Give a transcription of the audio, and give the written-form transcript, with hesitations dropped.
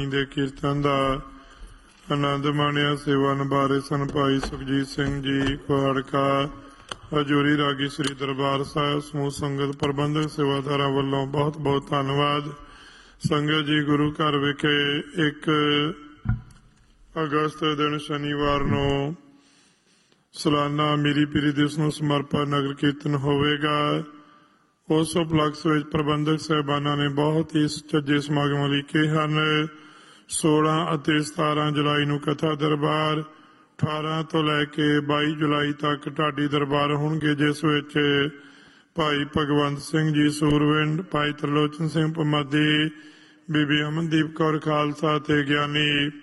ਦੇ ਕੀਰਤਨ ਦਾ ਆਨੰਦ ਮਾਣਿਆ। ਸੇਵਾ ਨਿਭਾ ਸਨ ਭਾਈ ਸੁਖਜੀਤ ਸਿੰਘ ਜੀ ਕੁਹਾੜਕਾ। ਹਜ਼ੂਰੀ ਰਾਗੀ ਸ੍ਰੀ ਦਰਬਾਰ ਸਾਹਿਬ ਸਮੂਹ ਸੰਗਤ ਪ੍ਰਬੰਧਕ ਸੇਵਾਦਾਰਾਂ ਵੱਲੋਂ ਬਹੁਤ ਬਹੁਤ ਧੰਨਵਾਦ। ਸੰਗਤ ਜੀ, ਗੁਰੂ ਘਰ ਵਿਖੇ 1 ਅਗਸਤ ਦਿਨ ਸ਼ਨੀਵਾਰ ਨੂੰ ਸਾਲਾਨਾ ਮੀਰੀ ਪੀਰੀ ਦਿਵਸ ਨੂੰ ਸਮਰਪਿਤ ਨਗਰ ਕੀਰਤਨ ਹੋਵੇਗਾ। ਉਸ ਉਪਲਕਸ਼ ਵਿੱਚ ਪ੍ਰਬੰਧਕ ਸਾਹਿਬਾਨਾਂ ਨੇ ਬਹੁਤ ਹੀ ਸੁਚੱਜੇ ਸਮਾਗਮ ਲਿਖੇ ਹਨ। 16 ਅਤੇ 17 ਜੁਲਾਈ ਨੂੰ ਕਥਾ ਦਰਬਾਰ, 18 ਤੋਂ ਲੈ ਕੇ 22 ਜੁਲਾਈ ਤੱਕ ਢਾਡੀ ਦਰਬਾਰ ਹੋਣਗੇ, ਜਿਸ ਵਿੱਚ ਭਾਈ ਭਗਵੰਤ ਸਿੰਘ ਜੀ ਸੂਰਵਿੰਡ, ਭਾਈ ਤਰਲੋਚਨ ਸਿੰਘ ਭਮਾਦੀ, ਬੀਬੀ ਅਮਨਦੀਪ ਕੌਰ ਖਾਲਸਾ ਅਤੇ ਗਿਆਨੀ